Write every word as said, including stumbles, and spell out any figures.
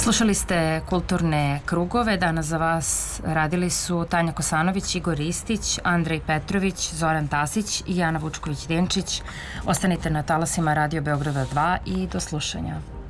Slušali ste Kulturne krugove. Danas za vas radili su Tanja Kosanović, Igor Ristić, Andrej Petrović, Zoran Tasić i Jana Vučković-Denčić. Ostanite na talasima Radio Beograda dva i do slušanja.